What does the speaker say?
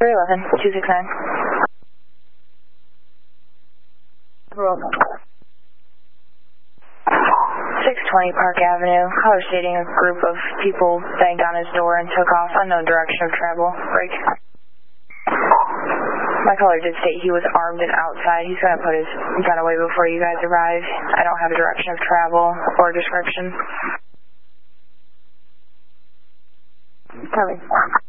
311, 269. Roll. 620 Park Avenue. Caller stating a group of people banged on his door and took off, unknown direction of travel. Break. My caller did state he was armed and outside. He's going to put his gun away before you guys arrive. I don't have a direction of travel or description. Coming.